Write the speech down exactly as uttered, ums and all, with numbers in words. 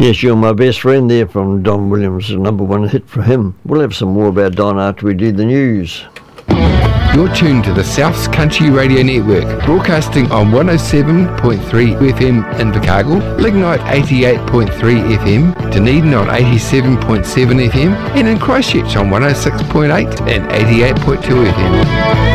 Yes, you're my best friend there from Don Williams, the number one hit for him. We'll have some more about Don after we do the news. You're tuned to the South's Country Radio Network, broadcasting on one oh seven point three F M in Invercargill, Lignite eighty-eight point three F M, Dunedin on eighty-seven point seven F M, and in Christchurch on one oh six point eight and eighty-eight point two F M.